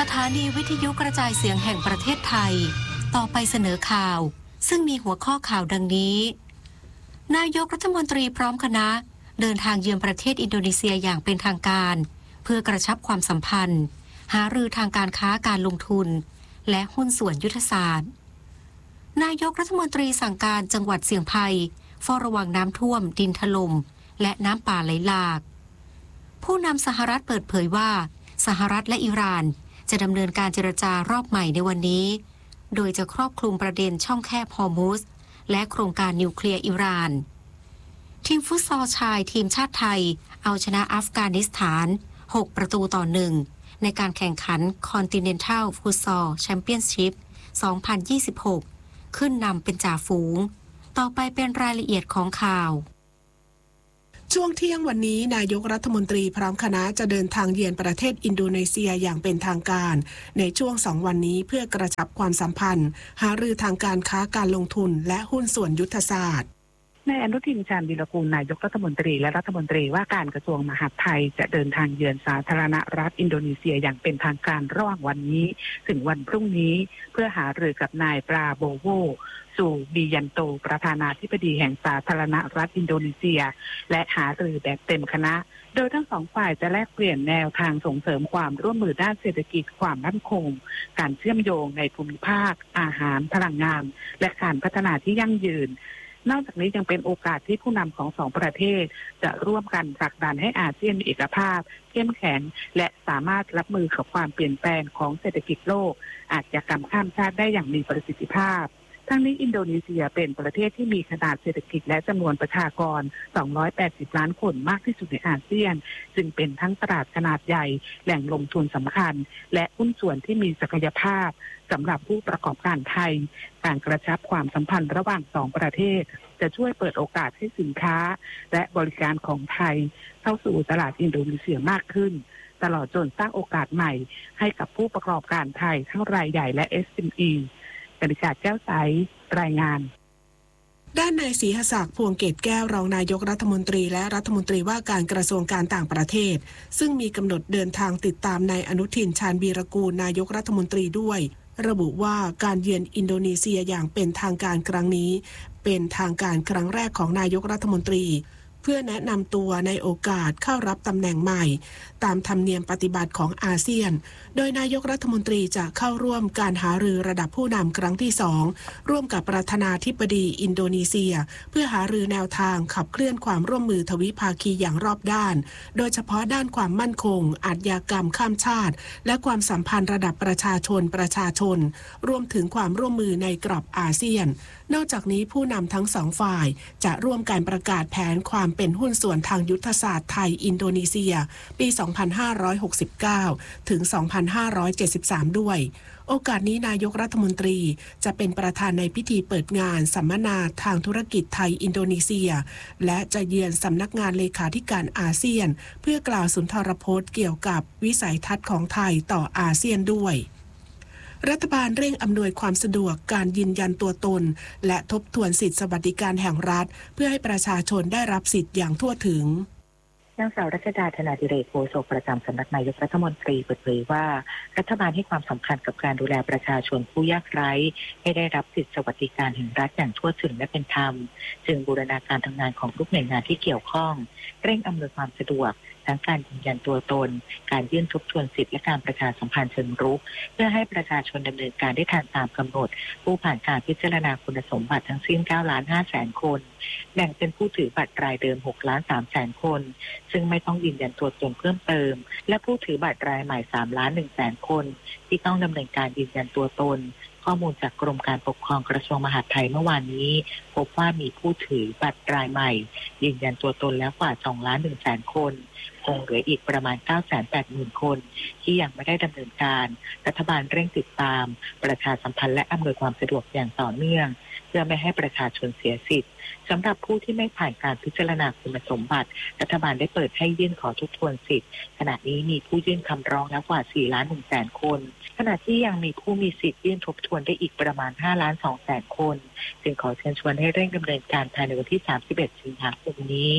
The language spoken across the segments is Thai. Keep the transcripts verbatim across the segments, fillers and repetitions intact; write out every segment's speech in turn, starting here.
สถานีวิทยุกระจายเสียงแห่งประเทศไทยต่อไปเสนอข่าวซึ่งมีหัวข้อข่าวดังนี้นายกรัฐมนตรีพร้อมคณะเดินทางเยือนประเทศอินโดนีเซียอย่างเป็นทางการเพื่อกระชับความสัมพันธ์หารือทางการค้าการลงทุนและหุ้นส่วนยุทธศาสตร์นายกรัฐมนตรีสั่งการจังหวัดเสี่ยงภัยเฝ้าระวังน้ำท่วมดินถล่มและน้ำป่าไหลหลากผู้นำสหรัฐเปิดเผยว่าสหรัฐและอิหร่านจะดำเนินการเจรจารอบใหม่ในวันนี้โดยจะครอบคลุมประเด็นช่องแคบฮอร์มุซและโครงการนิวเคลียร์อิหร่านทีมฟุตซอลชายทีมชาติไทยเอาชนะอัฟกานิสถานหกประตูต่อหนึ่งในการแข่งขัน Continental Futsal Championship สองพันยี่สิบหกขึ้นนำเป็นจ่าฝูงต่อไปเป็นรายละเอียดของข่าวช่วงเที่ยงวันนี้นายกรัฐมนตรีพร้อมคณะจะเดินทางเยือนประเทศอินโดนีเซียอย่างเป็นทางการในช่วงสองวันนี้เพื่อกระชับความสัมพันธ์หารือทางการค้าการลงทุนและหุ้นส่วนยุทธศาสตร์นายอนุทิน ชาญวีรกูลนายกรัฐมนตรีและรัฐมนตรีว่าการกระทรวงมหาดไทยจะเดินทางเยือนสาธารณรัฐอินโดนีเซียอย่างเป็นทางการระหว่างวันนี้ถึงวันพรุ่งนี้เพื่อหารือกับนายปราโบโวซูบิยันโตประธานาธิบดีแห่งสาธารณรัฐอินโดนีเซียและหารือแบบเต็มคณะโดยทั้งสองฝ่ายจะแลกเปลี่ยนแนวทางส่งเสริมความร่วมมือด้านเศรษฐกิจความมั่นคงการเชื่อมโยงในภูมิภาคอาหารพลังงานและการพัฒนาที่ยั่งยืนนอกจากนี้ยังเป็นโอกาสที่ผู้นำของสองประเทศจะร่วมกันผลักดันให้อาเซียนมีเอกภาพเข้มแข็งและสามารถรับมือกับความเปลี่ยนแปลงของเศรษฐกิจโลกอาชญากรรมข้ามชาติได้อย่างมีประสิทธิภาพทั้งนี้อินโดนีเซียเป็นประเทศที่มีขนาดเศรษฐกิจและจำนวนประชากรสองร้อยแปดสิบล้านคนมากที่สุดในอาเซียนจึงเป็นทั้งตลาดขนาดใหญ่แหล่งลงทุนสำคัญและหุ้นส่วนที่มีศักยภาพสำหรับผู้ประกอบการไทยการกระชับความสัมพันธ์ระหว่างสองประเทศจะช่วยเปิดโอกาสให้สินค้าและบริการของไทยเข้าสู่ตลาดอินโดนีเซียมากขึ้นตลอดจนสร้างโอกาสใหม่ให้กับผู้ประกอบการไทยทั้งรายใหญ่และ เอส เอ็ม อี กนิษฐ์แก้วใสรายงานด้านนายศรีหศักดิ์พวงเกตแก้วรองนายกรัฐมนตรีและรัฐมนตรีว่าการกระทรวงการต่างประเทศซึ่งมีกำหนดเดินทางติดตามนายอนุทินชาญวีรกูลนายกรัฐมนตรีด้วยระบุว่าการเยือนอินโดนีเซียอย่างเป็นทางการครั้งนี้เป็นทางการครั้งแรกของนายกรัฐมนตรีเพื่อแนะนำตัวในโอกาสเข้ารับตำแหน่งใหม่ตามธรรมเนียมปฏิบัติของอาเซียนโดยนายกรัฐมนตรีจะเข้าร่วมการหารือระดับผู้นำครั้งที่สองร่วมกับประธานาธิบดีอินโดนีเซียเพื่อหารือแนวทางขับเคลื่อนความร่วมมือทวิภาคีอย่างรอบด้านโดยเฉพาะด้านความมั่นคงอาชญากรรมข้ามชาติและความสัมพันธ์ระดับประชาชนประชาชนรวมถึงความร่วมมือในกรอบอาเซียนนอกจากนี้ผู้นำทั้งสองฝ่ายจะร่วมการประกาศแผนความเป็นหุ้นส่วนทางยุทธศาสตร์ไทยอินโดนีเซียปี สองพันห้าร้อยหกสิบเก้า ถึง สองพันห้าร้อยเจ็ดสิบสาม ด้วยโอกาสนี้นายกรัฐมนตรีจะเป็นประธานในพิธีเปิดงานสัมมนาทางธุรกิจไทยอินโดนีเซียและจะเยือนสำนักงานเลขาธิการอาเซียนเพื่อกล่าวสุนทรพจน์เกี่ยวกับวิสัยทัศน์ของไทยต่ออาเซียนด้วยรัฐบาลเร่งอำนวยความสะดวกการยืนยันตัวตนและทบทวนสิทธิสวัสดิการแห่งรัฐเพื่อให้ประชาชนได้รับสิทธิ์อย่างทั่วถึงนางสาวรัชดา ธนาดิเรกโฆษกประจำสำนักนายกรัฐมนตรีเปิดเผยว่ารัฐบาลให้ความสำคัญกับการดูแลประชาชนผู้ยากไร้ให้ได้รับสิทธิสวัสดิการแห่งรัฐอย่างทั่วถึงและเป็นธรรมจึงบูรณาการทำงานของทุกหน่วยงานที่เกี่ยวข้องเร่งอำนวยความสะดวกทั้งการยืนยันตัวตนการยื่นทบทวนสิทธิและการประชาสัมพันธ์เชิงรุกเพื่อให้ประชาชนดำเนินการได้ทันตามกำหนดผู้ผ่านการพิจารณาคุณสมบัติทั้งสิ้นเก้าล้านห้าแสนคนแบ่งเป็นผู้ถือบัตรรายเดิมหกล้านสามแสนคนซึ่งไม่ต้องยืนยันตัวตนเพิ่มเติมและผู้ถือบัตรรายใหม่สามล้านหนึ่งแสนคนที่ต้องดำเนินการยืนยันตัวตนข้อมูลจากกรมการปกครองกระทรวงมหาดไทยเมื่อวานนี้พบว่ามีผู้ถือบัตรรายใหม่ยืนยันตัวตนแล้วกว่าสองล้านหนึ่งแสนคนคงเหลืออีกประมาณ เก้าแสนแปดหมื่น คนที่ยังไม่ได้ดำเนินการรัฐบาลเร่งติดตามประชาสัมพันธ์และอำนวยความสะดวกอย่างต่อเนื่องเพื่อไม่ให้ประชาชนเสียสิทธิ์สำหรับผู้ที่ไม่ผ่านการพิจารณาคุณสมบัติรัฐบาลได้เปิดให้ยื่นขอทบทวนสิทธิ์ขณะนี้มีผู้ยื่นคำร้องแล้วกว่า สี่ล้านหนึ่งแสน คนขณะที่ยังมีผู้มีสิทธิ์ยื่นทบทวนได้อีกประมาณ ห้าล้านสองแสน คนจึงขอเชิญชวนให้เร่งดำเนินการภายในวันที่ สามสิบเอ็ด สิงหาคมนี้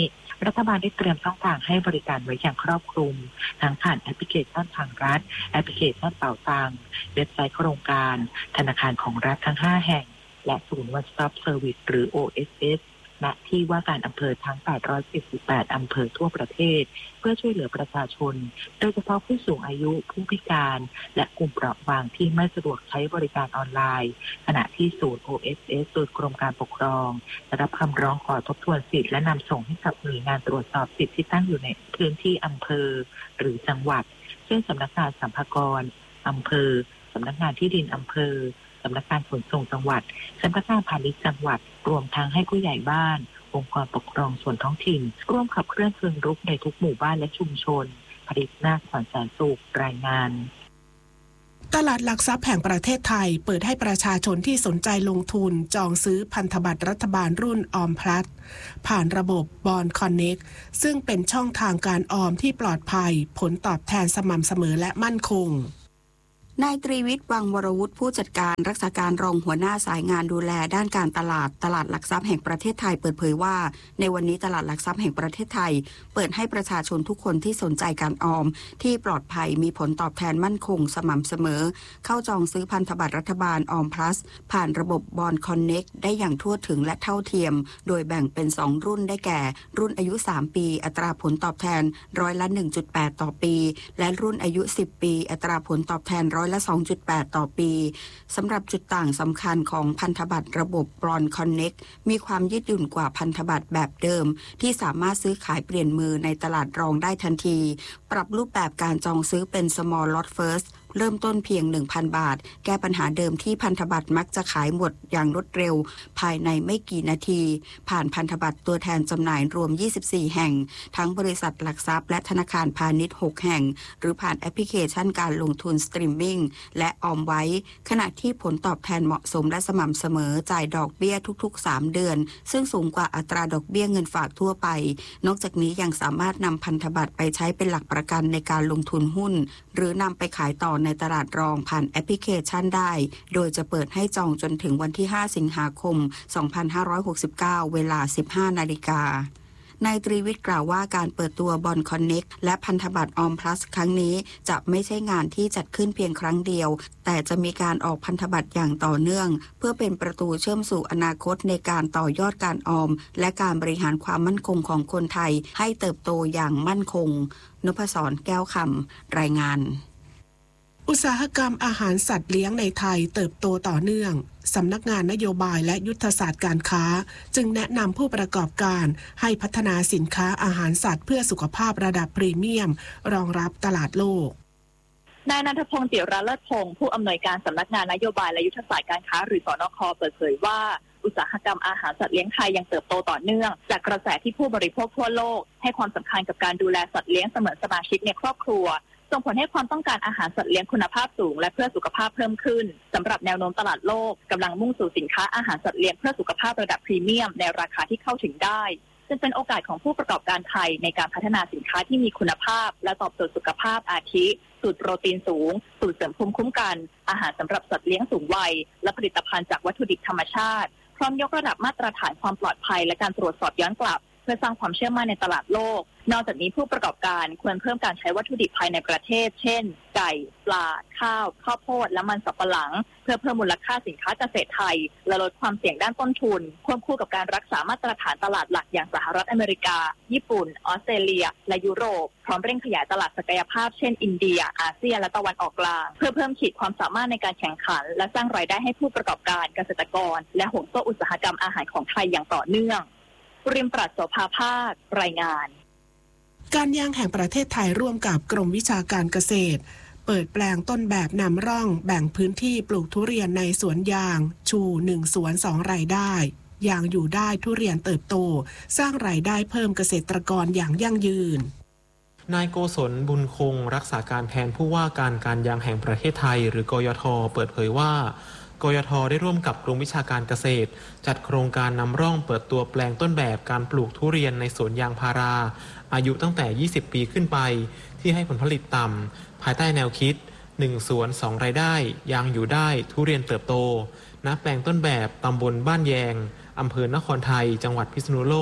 รัฐบาลได้เตรียมช่องทางให้บริการไว้อย่างครอบคลุมทั้งผ่านแอปพลิเคชันทางรัฐแอปพลิเคชันเป๋าตังค์เว็บไซต์โครงการธนาคารของรัฐทั้งห้าแห่งและศูนย์ One Stop Service หรือ โอ เอส เอส ณ ที่ว่าการอำเภอทั้งแปดร้อยเจ็ดสิบแปดอำเภอทั่วประเทศเพื่อช่วยเหลือประชาชนโดยเฉพาะผู้สูงอายุผู้พิการและกลุ่มเปราะบางที่ไม่สะดวกใช้บริการออนไลน์ขณะที่ศูนย์ โอ เอส เอส โดยกรมการปกครองจะรับคำร้องขอทบทวนสิทธิและนำส่งให้กับหน่วยงานตรวจสอบสิทธิที่ตั้งอยู่ในพื้นที่อำเภอหรือจังหวัดเช่นสำนักงานสรรพากรอำเภอสำนักงานที่ดินอำเภอสำนักงานขนส่งจังหวัดสำนักงานพาณิชย์จังหวัดรวมทั้งให้ผู้ใหญ่บ้านองค์กรปกครองส่วนท้องถิ่นร่วมขับเคลื่อนเชิงรุกในทุกหมู่บ้านและชุมชนผลิตนาคขวัญแสนสุขรายงานตลาดหลักทรัพย์แห่งประเทศไทยเปิดให้ประชาชนที่สนใจลงทุนจองซื้อพันธบัตรรัฐบาลรุ่นออมพลัสผ่านระบบบอนด์คอนเน็กซึ่งเป็นช่องทางการออมที่ปลอดภัยผลตอบแทนสม่ำเสมอและมั่นคงนายตรีวิทย์วังวรวุฒิผู้จัดการรักษาการรองหัวหน้าสายงานดูแลด้านการตลาดตลาดหลักทรัพย์แห่งประเทศไทยเปิดเผยว่าในวันนี้ตลาดหลักทรัพย์แห่งประเทศไทยเปิดให้ประชาชนทุกคนที่สนใจการออมที่ปลอดภัยมีผลตอบแทนมั่นคงสม่ำเสมอเข้าจองซื้อพันธบัตรรัฐบาลออมพลัสผ่านระบบบอนด์คอนเน็กได้อย่างทั่วถึงและเท่าเทียมโดยแบ่งเป็นสองรุ่นได้แก่รุ่นอายุสามปีอัตราผลตอบแทนร้อยละ หนึ่งจุดแปด ต่อปีและรุ่นอายุสิบปีอัตราผลตอบแทนร้อยละ สองจุดแปดต่อปีสำหรับจุดต่างสำคัญของพันธบัตรระบบบอนด์คอนเน็กมีความยืดหยุ่นกว่าพันธบัตรแบบเดิมที่สามารถซื้อขายเปลี่ยนมือในตลาดรองได้ทันทีปรับรูปแบบการจองซื้อเป็น small lot firstเริ่มต้นเพียง หนึ่งพัน บาทแก้ปัญหาเดิมที่พันธบัตรมักจะขายหมดอย่างรวดเร็วภายในไม่กี่นาทีผ่านพันธบัตรตัวแทนจำหน่ายรวมยี่สิบสี่แห่งทั้งบริษัทหลักทรัพย์และธนาคารพาณิชย์หกแห่งหรือผ่านแอปพลิเคชันการลงทุนสตรีมมิ่งและออมไว้ขณะที่ผลตอบแทนเหมาะสมและสม่ำเสมอจ่ายดอกเบี้ยทุกๆสามเดือนซึ่งสูงกว่าอัตราดอกเบี้ยเงินฝากทั่วไปนอกจากนี้ยังสามารถนำพันธบัตรไปใช้เป็นหลักประกันในการลงทุนหุ้นหรือนำไปขายต่อในตลาดรองผ่านแอปพลิเคชันได้โดยจะเปิดให้จองจนถึงวันที่ห้าสิงหาคมสองพันห้าร้อยหกสิบเก้าเวลา สิบห้านาฬิกานายตรีวิทย์กล่าวว่าการเปิดตัวบอนด์คอนเน็กและพันธบัตรออมพลัสครั้งนี้จะไม่ใช่งานที่จัดขึ้นเพียงครั้งเดียวแต่จะมีการออกพันธบัตรอย่างต่อเนื่องเพื่อเป็นประตูเชื่อมสู่อนาคตในการต่อยอดการออมและการบริหารความมั่นคงของคนไทยให้เติบโตอย่างมั่นคงนพศรแก้วคำรายงานอุตสาหกรรมอาหารสัตว์เลี้ยงในไทยเติบโตต่อเนื่องสำนักงานนโยบายและยุทธศาสตร์การค้าจึงแนะนำผู้ประกอบการให้พัฒนาสินค้าอาหารสัตว์เพื่อสุขภาพระดับพรีเมียมรองรับตลาดโลกนายณัฐพงศ์ จิราเลิศพงศ์ผู้อำนวยการสำนักงานนโยบายและยุทธศาสตร์การค้าหรือสนค.เปิดเผยว่าอุตสาหกรรมอาหารสัตว์เลี้ยงไทยยังเติบโตต่อเนื่องจากกระแสที่ผู้บริโภคทั่วโลกให้ความสำคัญกับการดูแลสัตว์เลี้ยงเสมือนสมาชิกในครอบครัวส่งผลให้ความต้องการอาหารสัตว์เลี้ยงคุณภาพสูงและเพื่อสุขภาพเพิ่มขึ้นสำหรับแนวโน้มตลาดโลกกำลังมุ่งสู่สินค้าอาหารสัตว์เลี้ยงเพื่อสุขภาพระดับพรีเมียมในราคาที่เข้าถึงได้จึงเป็นโอกาสของผู้ประกอบการไทยในการพัฒนาสินค้าที่มีคุณภาพและตอบโจทย์สุขภาพอาทิสูตรโปรตีนสูงสูตรเสริมภูมิคุ้มกันอาหารสำหรับสัตว์เลี้ยงสูงวัยและผลิตภัณฑ์จากวัตถุดิบธรรมชาติพร้อมยกระดับมาตรฐานความปลอดภัยและการตรวจสอบย้อนกลับเพื่อสร้างความเชื่อมั่นในตลาดโลกนอกจากนี้ผู้ประกอบการควรเพิ่มการใช้วัตถุดิบภายในประเทศเช่นไก่ปลาข้าวข้าวโพดและมันสำปะหลังเพื่อเพิ่มมูลค่าสินค้าเกษตรไทยและลดความเสี่ยงด้านต้นทุนควบคู่กับการรักษามาตรฐานตลาดหลักอย่างสหรัฐอเมริกาญี่ปุ่นออสเตรเลียและยุโรปพร้อมเร่งขยายตลาดศักยภาพเช่นอินเดียอาเซียนและตะวันออกกลางเพื่อเพิ่มขีดความสามารถในการแข่งขันและสร้างรายได้ให้ผู้ประกอบการเกษตรกรและห่วงโซ่อุตสาหกรรมอาหารของไทยอย่างต่อเนื่องริมปราชญ์ โสภาภาครายงานการยางแห่งประเทศไทยร่วมกับกรมวิชาการเกษตรเปิดแปลงต้นแบบนำร่องแบ่งพื้นที่ปลูกทุเรียนในสวนยางชูหนึ่งสวนสองรายได้ยางอยู่ได้ทุเรียนเติบโตสร้างรายได้เพิ่มเกษตรกรอย่างยั่งยืนนายโกศลบุญคงรักษาการแทนผู้ว่าการการยางแห่งประเทศไทยหรือกยท.เปิดเผยว่ากยท.ได้ร่วมกับกรมวิชาการเกษตรจัดโครงการนำร่องเปิดตัวแปลงต้นแบบการปลูกทุเรียนในสวนยางพาราอายุตั้งแต่ยี่สิบปีขึ้นไปที่ให้ผลผลิตต่ำภายใต้แนวคิดหนึ่งสวนสองรายได้ยางอยู่ได้ทุเรียนเติบโตณแปลงต้นแบบตำบลบ้านแยงอำเภอนครไทยจังหวัดพิษณุโลก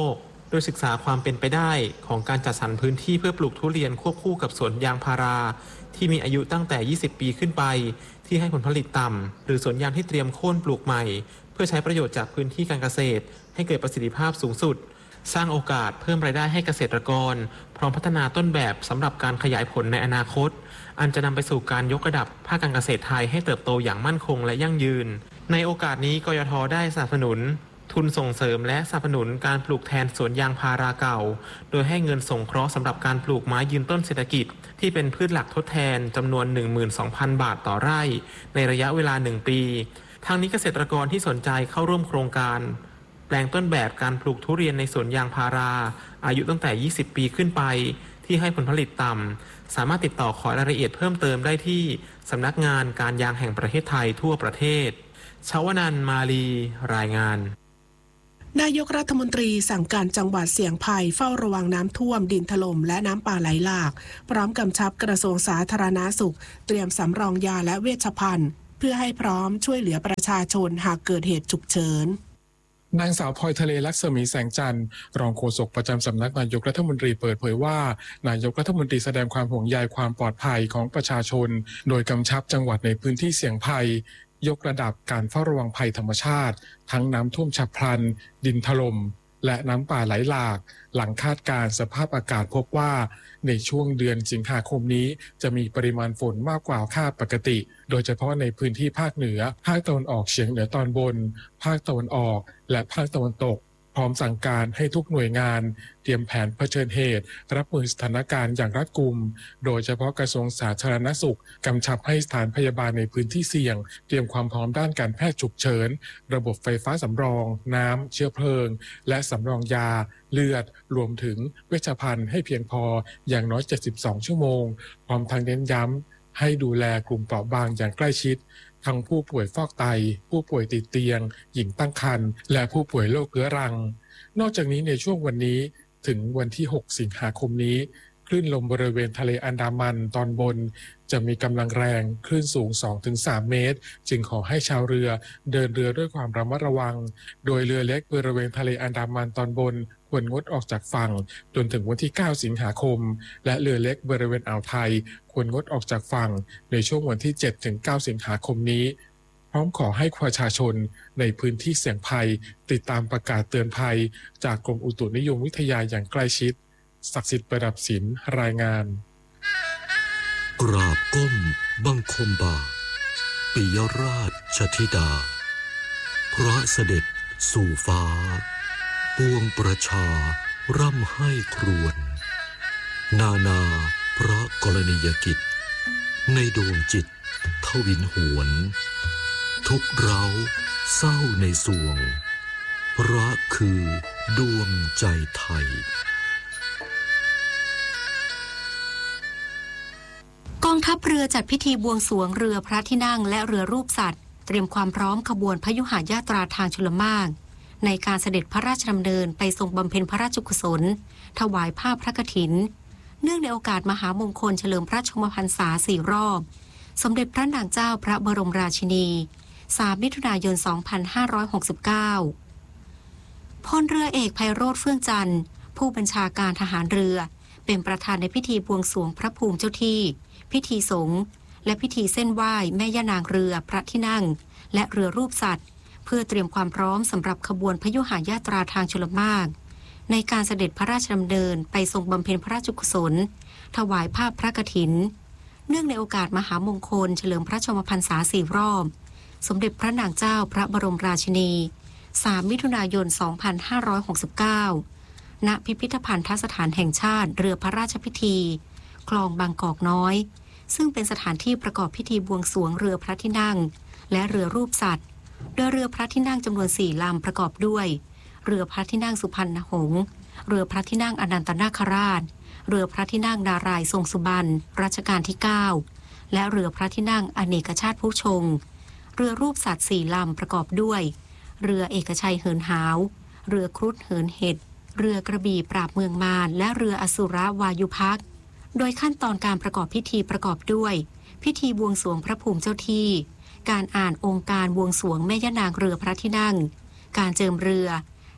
โดยศึกษาความเป็นไปได้ของการจัดสรรพื้นที่เพื่อปลูกทุเรียนควบคู่กับสวนยางพาราที่มีอายุตั้งแต่ยี่สิบปีขึ้นไปที่ให้ผลผลิตต่ำหรือสวนยางที่เตรียมโค่นปลูกใหม่เพื่อใช้ประโยชน์จากพื้นที่การเกษตรให้เกิดประสิทธิภาพสูงสุดสร้างโอกาสเพิ่มรายได้ให้เกษตรกรพร้อมพัฒนาต้นแบบสำหรับการขยายผลในอนาคตอันจะนำไปสู่การยกระดับภาคการเกษตรไทยให้เติบโตอย่างมั่นคงและยั่งยืนในโอกาสนี้กยท.ได้สนับสนุนทุนส่งเสริมและสนับสนุนการปลูกแทนสวนยางพาราเก่าโดยให้เงินสงเคราะห์สำหรับการปลูกไม้ยืนต้นเศรษฐกิจที่เป็นพืชหลักทดแทนจำนวน หนึ่งหมื่นสองพัน บาทต่อไร่ในระยะเวลาหนึ่งปีทางนี้เกษตรกรที่สนใจเข้าร่วมโครงการแปลงต้นแบบการปลูกทุเรียนในสวนยางพาราอายุตั้งแต่ยี่สิบปีขึ้นไปที่ให้ผลผลิตต่ำสามารถติดต่อขอรายละเอียดเพิ่มเติมได้ที่สำนักงานการยางแห่งประเทศไทยทั่วประเทศชวนันท์มาลีรายงานนายกรัฐมนตรีสั่งการจังหวัดเสี่ยงภัยเฝ้าระวังน้ำท่วมดินถล่มและน้ำป่าไหลหลากพร้อมกำชับกระทรวงสาธารณสุขเตรียมสำรองยาและเวชภัณฑ์เพื่อให้พร้อมช่วยเหลือประชาชนหากเกิดเหตุฉุกเฉินนางสาวพลอยทะเลลักษมีแสงจันทร์รองโฆษกประจำสำนักนายกรัฐมนตรีเปิดเผยว่านายกรัฐมนตรีแสดงความห่วงใยความปลอดภัยของประชาชนโดยกำชับจังหวัดในพื้นที่เสี่ยงภัยยกระดับการเฝ้าระวังภัยธรรมชาติทั้งน้ำท่วมฉับพลันดินถล่มและน้ำป่าไหลหลากหลังคาดการณ์สภาพอากาศพบว่าในช่วงเดือนสิงหาคมนี้จะมีปริมาณฝนมากกว่าค่าปกติโดยเฉพาะในพื้นที่ภาคเหนือภาคตะวันออกเฉียงเหนือตอนบนภาคตะวันออกและภาคตะวันตกพร้อมสั่งการให้ทุกหน่วยงานเตรียมแผนเผชิญเหตุรับมือสถานการณ์อย่างรัดกุมโดยเฉพาะกระทรวงสาธารณสุขกำชับให้สถานพยาบาลในพื้นที่เสี่ยงเตรียมความพร้อมด้านการแพทย์ฉุกเฉินระบบไฟฟ้าสำรองน้ำเชื้อเพลิงและสำรองยาเลือดรวมถึงเวชภัณฑ์ให้เพียงพออย่างน้อยเจ็ดสิบสองชั่วโมงพร้อมทางเน้นย้ำให้ดูแลกลุ่มเปราะบางอย่างใกล้ชิดทั้งผู้ป่วยฟอกไตผู้ป่วยติดเตียงหญิงตั้งครรภ์และผู้ป่วยโรคเรื้อรังนอกจากนี้ในช่วงวันนี้ถึงวันที่หกสิงหาคมนี้คลื่นลมบริเวณทะเลอันดามันตอนบนจะมีกำลังแรงคลื่นสูง สองถึงสาม เมตรจึงขอให้ชาวเรือเดินเรือด้วยความระมัดระวังโดยเรือเล็กบริเวณทะเลอันดามันตอนบนควรงดออกจากฝั่งจนถึงวันที่เก้าสิงหาคมและเรือเล็กบริเวณอ่าวไทยควรงดออกจากฝั่งในช่วงวันที่เจ็ดถึงเก้าสิงหาคมนี้พร้อมขอให้ประชาชนในพื้นที่เสี่ยงภัยติดตามประกาศเตือนภัยจากกรมอุตุนิยมวิทยาอย่างใกล้ชิดศักดิ์สิทธิ์ประดับศิลป์รายงานกราบก้มบังคมบาทปิยราชธิดาพระเสด็จสู่ฟ้าปวงประชาร่ำให้ครวญนานาพระกรณียกิจในดวงจิตทวินหวนทุกเร้าเศร้าในสวงพระคือดวงใจไทยกองทัพเรือจัดพิธีบวงสรวงเรือพระที่นั่งและเรือรูปสัตว์เตรียมความพร้อมขบวนพยุหญาตราทางชลมารในการเสด็จพระราชดำเนินไปทรงบำเพ็ญพระราชกุศลถวายผ้าพระกฐินเนื่องในโอกาสมหามงคลเฉลิมพระชนมพรรษาสี่รอบสมเด็จพระนางเจ้าพระบรมราชินีสามมิถุนายนสองพันห้าร้อยหกสิบเก้าพลเรือเอกไพโรจน์เฟื่องจันทร์ผู้บัญชาการทหารเรือเป็นประธานในพิธีบวงสรวงพระภูมิเจ้าที่พิธีสงฆ์และพิธีเส้นไหว้แม่ย่านางเรือพระที่นั่งและเรือรูปสัตว์เพื่อเตรียมความพร้อมสำหรับขบวนพยุหญาตราทางชลมารในการเสด็จพระราชดำเนินไปทรงบำเพ็ญพระราชกุศลถวายผ้าพระกฐินเนื่องในโอกาสมหามงคลเฉลิมพระชนมพรรษาสี่รอบสมเด็จพระนางเจ้าพระบรมราชินีสามมิถุนายนสองพันห้าร้อยหกสิบเก้าณพิพิธภัณฑสถานแห่งชาติเรือพระราชพิธีคลองบางกอกน้อยซึ่งเป็นสถานที่ประกอบพิธีบวงสรวงเรือพระที่นั่งและเรือรูปสัตว์โดยเรือพระที่นั่งจำนวนสี่ลำประกอบด้วยเรือพระที่นั่งสุพรรณหงษ์เรือพระที่นั่งอนันตนาคราชเรือพระที่นั่งนารายณ์ทรงสุบรรณรัชกาลที่เก้าและเรือพระที่นั่งอเนกชาติผู้ชงเรือรูปสัตว์สี่ลำประกอบด้วยเรือเอกชัยเหินหาวเรือครุฑเหินเห็ดเรือกระบี่ปราบเมืองมารและเรืออสุรวายุภักดิ์โดยขั้นตอนการประกอบพิธีประกอบด้วยพิธีบวงสรวงพระภูมิเจ้าที่การอ่านองค์การบวงสรวงแม่ย่านางเรือพระที่นั่งการเจิมเรือ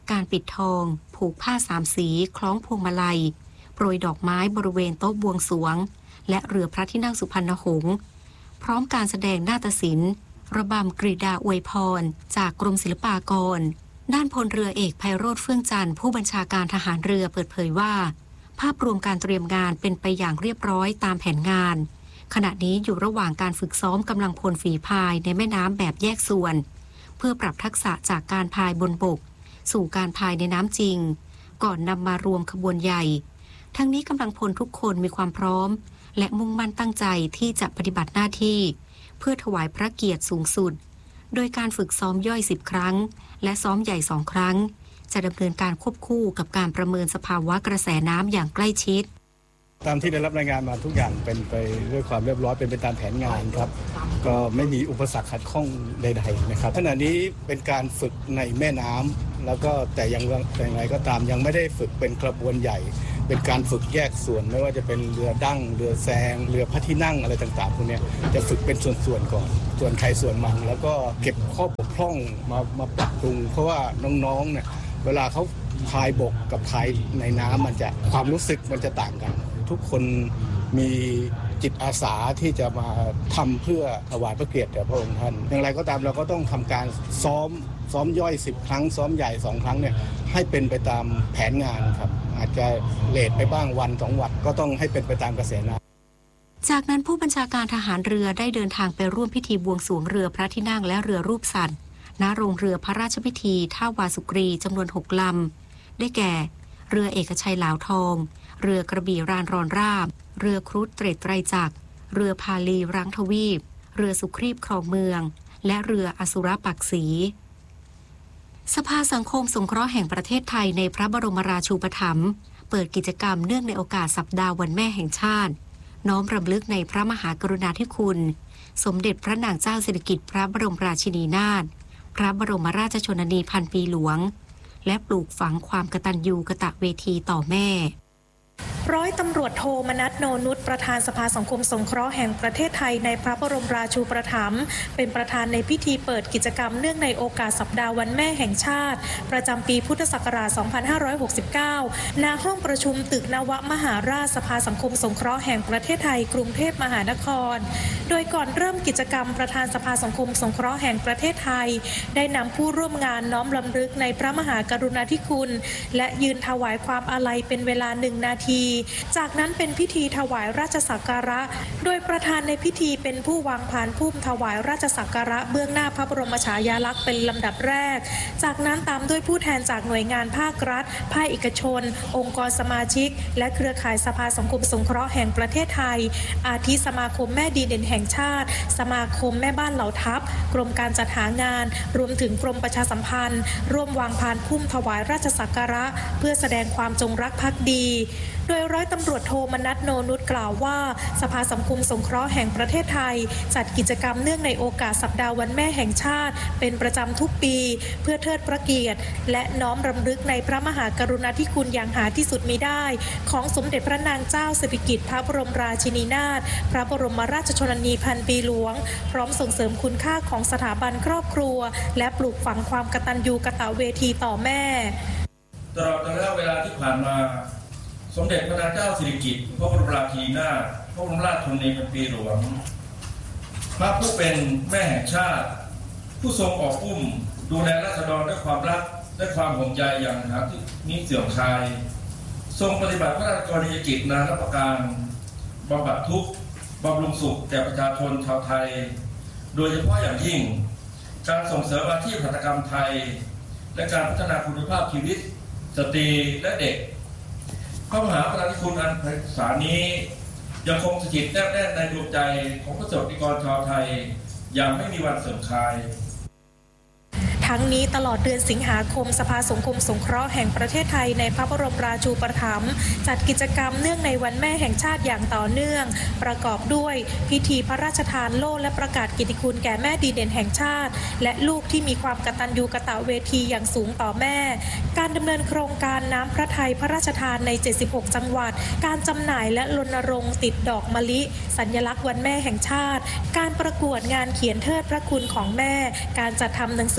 การปิดทองผูกผ้าสามสีคล้องพวงมาลัยโปรยดอกไม้บริเวณโต๊ะบวงสรวงและเรือพระที่นั่งสุพรรณหงษ์พร้อมการแสดงนาฏศิลป์ระบำกรีดาอวยพรจากกรมศิลปากรด้านพลเรือเอกไพโรจน์เฟื่องจันทร์ผู้บัญชาการทหารเรือเปิดเผยว่าภาพรวมการเตรียมงานเป็นไปอย่างเรียบร้อยตามแผนงานขณะนี้อยู่ระหว่างการฝึกซ้อมกำลังพลฝีพายในแม่น้ำแบบแยกส่วนเพื่อปรับทักษะจากการพายบนบกสู่การพายในน้ำจริงก่อนนำมารวมขบวนใหญ่ทั้งนี้กำลังพลทุกคนมีความพร้อมและมุ่งมั่นตั้งใจที่จะปฏิบัติหน้าที่เพื่อถวายพระเกียรติสูงสุดโดยการฝึกซ้อมย่อยสิบครั้งและซ้อมใหญ่สองครั้งจะดำเนินการควบคู่กับการประเมินสภาวะกระแสน้ำอย่างใกล้ชิดตามที่ได้รับรายงานมาทุกอย่างเป็นไปด้วยความเรียบร้อยเป็นไปตามแผนงานครับก็ไม่มีอุปสรรคขัดข้องใดๆนะครับขณะนี้เป็นการฝึกในแม่น้ำแล้วก็แต่ยังอย่างไรก็ตามยังไม่ได้ฝึกเป็นกระบวนใหญ่เป็นการฝึกแยกส่วนไม่ว่าจะเป็นเรือดั้งเรือแซงเรือพระที่นั่งอะไรต่างๆพวกนี้จะฝึกเป็นส่วนๆก่อนส่วนใครส่วนมันแล้วก็เก็บข้อบกพร่องมามาปรับปรุงเพราะว่าน้องๆเนี่ยเวลาเขาพายบกกับพายในน้ำมันจะความรู้สึกมันจะต่างกันทุกคนมีจิตอาสาที่จะมาทำเพื่อถวายพระเกียรติแด่พระองค์ท่านอย่างไรก็ตามเราก็ต้องทำการซ้อมซ้อมย่อยสิบครั้งซ้อมใหญ่สองครั้งเนี่ยให้เป็นไปตามแผนงานครับอาจจะเลทไปบ้างวันสองวันก็ต้องให้เป็นไปตามกระแสน้ำจากนั้นผู้บัญชาการทหารเรือได้เดินทางไปร่วมพิธีบวงสรวงเรือพระที่นั่งและเรือรูปสัตว์ณโรงเรือพระราชพิธีท่าวาสุกรีจำนวนหกลำได้แก่เรือเอกชัยหลาวทองเรือกระบี่รานรอนราบเรือครุฑเตรดไตรจักรเรือพาลีรังทวีปเรือสุครีบครองเมืองและเรืออสุรปักษีสภาสังคมสงเคราะห์แห่งประเทศไทยในพระบรมราชูปถัมภ์เปิดกิจกรรมเนื่องในโอกาสสัปดาห์วันแม่แห่งชาติน้อมรำลึกในพระมหากรุณาธิคุณสมเด็จพระนางเจ้าสิริกิติ์พระบรมราชินีนาถพระบรมราชชนนีพันปีหลวงและปลูกฝังความกตัญญูกตเวทีต่อแม่ร้อยตำรวจโทมนัส โนนุชประธานสภาสังคมสงเคราะห์แห่งประเทศไทยในพระบรมราชูปถัมภ์เป็นประธานในพิธีเปิดกิจกรรมเนื่องในโอกาสสัปดาห์วันแม่แห่งชาติประจำปีพุทธศักราช สองพันห้าร้อยหกสิบเก้า ณ ห้องประชุมตึกนวมหาราชสภาสังคมสงเคราะห์แห่งประเทศไทยกรุงเทพมหานครโดยก่อนเริ่มกิจกรรมประธานสภาสังคมสงเคราะห์แห่งประเทศไทยได้นำผู้ร่วมงานน้อมรำลึกในพระมหากรุณาธิคุณและยืนถวายความอาลัยเป็นเวลาหนึ่งนาทีจากนั้นเป็นพิธีถวายราชสักการะโดยประธานในพิธีเป็นผู้วางพานพุ่มถวายราชสักการะเบื้องหน้าพระบรมฉายาลักษณ์เป็นลำดับแรกจากนั้นตามด้วยผู้แทนจากหน่วยงานภาครัฐภาคเอกชนองค์กรสมาชิกและเครือข่ายสภาสังคมสงเคราะห์แห่งประเทศไทยอาทิสมาคมแม่ดีเด่นแห่งชาติสมาคมแม่บ้านเหล่าทัพกรมการจัดหางานรวมถึงกรมประชาสัมพันธ์ร่วมวางพานพุ่มถวายราชสักการะเพื่อแสดงความจงรักภักดีโดยร้อยตำรวจโทมนัส โนนุชกล่าวว่าสภาสังคมสงเคราะห์แห่งประเทศไทยจัดกิจกรรมเนื่องในโอกาสสัปดาห์วันแม่แห่งชาติเป็นประจำทุกปีเพื่อเทิดพระเกียรติและน้อมรำลึกในพระมหากรุณาธิคุณอย่างหาที่สุดมิได้ของสมเด็จพระนางเจ้าสิริกิติ์พระบรมราชินีนาถพระบรมราชชนนีพันปีหลวงพร้อมส่งเสริมคุณค่าของสถาบันครอบครัวและปลูกฝังความกตัญญูกตเวทีต่อแม่ตลอดระยะเวลาที่ผ่านมาสมเด็จพระนางเจ้าสิริกิติ์พระบรมราชินีนาถพระบรมราชชนนีพันปีหลวงพระผู้เป็นแม่แห่งชาติผู้ทรงอบอุ้มดูแลราษฎรด้วยความรักและความห่วงใยอย่างหาที่มิเสื่อมคลายทรงปฏิบัติพระราชกรณียกิจนานาประการบำบัดทุกข์บำรุงสุขแก่ประชาชนชาวไทยโดยเฉพาะอย่างยิ่งการส่งเสริมอาชีพหัตถกรรมไทยและการพัฒนาคุณภาพชีวิตสตรีและเด็กพระมหากรุณาธิคุณอันไพศาลนี้ยังคงสถิตแนบแน่นในดวงใจของประสบนิกรชาวไทยอย่างไม่มีวันเสื่อมคลายทั้งนี้ตลอดเดือนสิงหาคมสภาสังคมสงเคราะห์แห่งประเทศไทยในพระบรมราชูปถัมภ์จัดกิจกรรมเนื่องในวันแม่แห่งชาติอย่างต่อเนื่องประกอบด้วยพิธีพระราชทานโล่และประกาศกิตติคุณแก่แม่ดีเด่นแห่งชาติและลูกที่มีความกตัญญูกตเวทีอย่างสูงต่อแม่การดำเนินโครงการน้ำพระทัยพระราชทานในเจ็ดสิบหกจังหวัดการจำหน่ายและรณรงค์ติดดอกมะลิสัญลักษณ์วันแม่แห่งชาติการประกวดงานเขียนเทิดพระคุณของแม่การจัดทำหนังสือวันแม่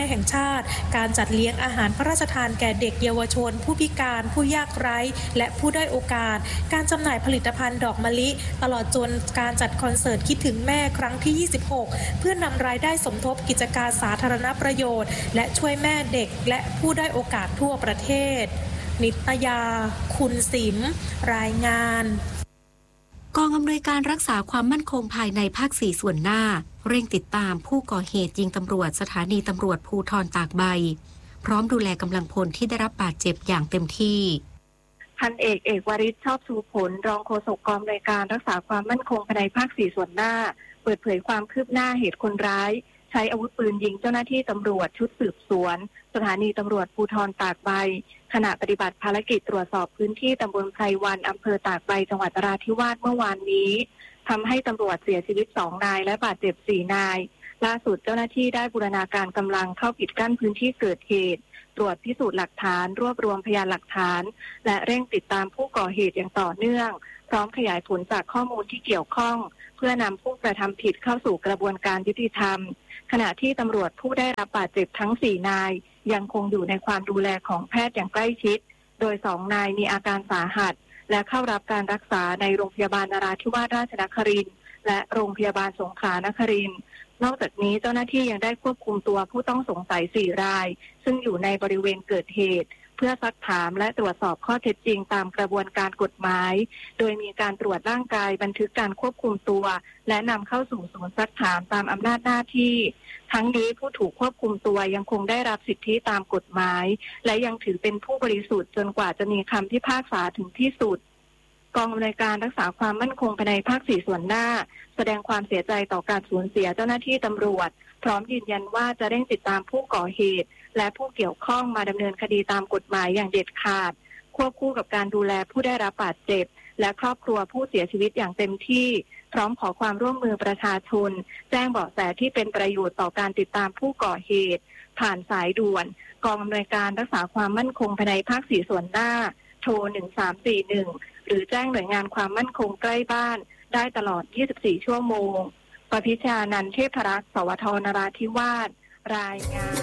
แห่งชาติการจัดเลี้ยงอาหารพระราชทานแก่เด็กเยาวชนผู้พิการผู้ยากไร้และผู้ด้อยโอกาสการจำหน่ายผลิตภัณฑ์ดอกมะลิตลอดจนการจัดคอนเสิร์ตคิดถึงแม่ครั้งที่ยี่สิบหกเพื่อนำรายได้สมทบกิจการสาธารณประโยชน์และช่วยแม่เด็กและผู้ด้อยโอกาสทั่วประเทศนิตยาคุณสิมรายงานกองอำนวยการรักษาความมั่นคงภายในภาคสี่ส่วนหน้าเร่งติดตามผู้ก่อเหตุยิงตำรวจสถานีตำรวจภูธรตากใบพร้อมดูแลกำลังพลที่ได้รับบาดเจ็บอย่างเต็มที่พันเอกเอกวริศชอบชูผลรองโฆษกกองอำนวยการรักษาความมั่นคงภายในภาคสี่ส่วนหน้าเปิดเผยความคืบหน้าเหตุคนร้ายใช้อาวุธปืนยิงเจ้าหน้าที่ตำรวจชุดสืบสวนสถานีตำรวจภูธรตากใบขณะปฏิบัติภารกิจตรวจสอบพื้นที่ตำบลไพรวันอำเภอตากใบจังหวัดนราธิวาสเมื่อวานนี้ทำให้ตำรวจเสียชีวิตสองนายและบาดเจ็บสี่นายล่าสุดเจ้าหน้าที่ได้บูรณาการกำลังเข้าปิดกั้นพื้นที่เกิดเหตุตรวจพิสูจน์หลักฐานรวบรวมพยานหลักฐานและเร่งติดตามผู้ก่อเหตุอย่างต่อเนื่องพร้อมขยายผลจากข้อมูลที่เกี่ยวข้องเพื่อนำผู้กระทำผิดเข้าสู่กระบวนการยุติธรรมขณะที่ตำรวจผู้ได้รับบาดเจ็บทั้งสี่นายยังคงอยู่ในความดูแลของแพทย์อย่างใกล้ชิดโดยสองนายมีอาการสาหัสและเข้ารับการรักษาในโรงพยาบาลนราธิวาสราชนครินทร์และโรงพยาบาลสงขลานครินทร์นอกจากนี้เจ้าหน้าที่ยังได้ควบคุมตัวผู้ต้องสงสัยสี่รายซึ่งอยู่ในบริเวณเกิดเหตุเพื่อซักถามและตรวจสอบข้อเท็จจริงตามกระบวนการกฎหมายโดยมีการตรวจร่างกายบันทึกการควบคุมตัวและนำเข้าสู่ศูนย์ซักถามตามอำนาจหน้าที่ทั้งนี้ผู้ถูกควบคุมตัวยังคงได้รับสิทธิตามกฎหมายและยังถือเป็นผู้บริสุทธิ์จนกว่าจะมีคำพิพากษาถึงที่สุดกองอำนวยการรักษาความมั่นคงภายในภาคสี่ส่วนหน้าแสดงความเสียใจต่อการสูญเสียเจ้าหน้าที่ตำรวจพร้อมยืนยันว่าจะเร่งติดตามผู้ก่อเหตุและผู้เกี่ยวข้องมาดำเนินคดีตามกฎหมายอย่างเด็ดขาดควบคู่กับการดูแลผู้ได้รับบาดเจ็บและครอบครัวผู้เสียชีวิตอย่างเต็มที่พร้อมขอความร่วมมือประชาชนแจ้งเบาะแสที่เป็นประโยชน์ต่อการติดตามผู้ก่อเหตุผ่านสายด่วนกองอำนวยการรักษาความมั่นคงภายในภาคสี่ส่วนหน้าโทรหนึ่งสามสี่หนึ่งหรือแจ้งหน่วยงานความมั่นคงใกล้บ้านได้ตลอดยี่สิบสี่ชั่วโมงปพิชานันท์เทพรักษ์สวทนราธิวาสรายงาน